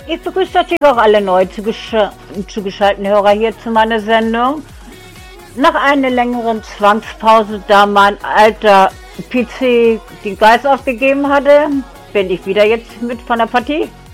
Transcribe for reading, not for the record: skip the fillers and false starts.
Ich begrüße natürlich auch alle neu zugeschalteten Hörer hier zu meiner Sendung. Nach einer längeren Zwangspause, da mein alter PC den Geist aufgegeben hatte, bin ich wieder jetzt mit von der Partie.